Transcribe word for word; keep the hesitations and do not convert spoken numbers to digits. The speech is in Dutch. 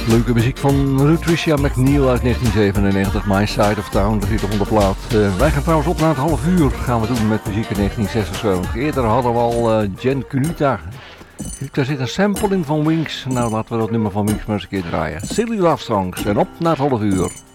Leuke muziek van Patricia McNeil uit negentien zevenennegentig, My Side of Town, dat zit op de plaat. Uh, wij gaan trouwens op na het half uur, gaan we doen met muziek in negentien zesenzeventig. Eerder hadden we al uh, Jen Kunuta. Daar zit een sample in van Wings. Nou, laten we dat nummer van Wings maar eens een keer draaien. Silly Love Songs en op na het half uur.